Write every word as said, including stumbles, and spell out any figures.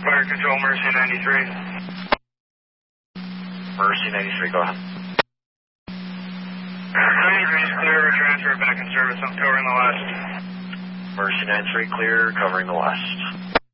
Fire Control, Mercy ninety-three. Mercy ninety-three, go ahead. ninety-three is clear, we're transferring back in service. I'm covering the west. Mercy ninety-three, clear, covering the west.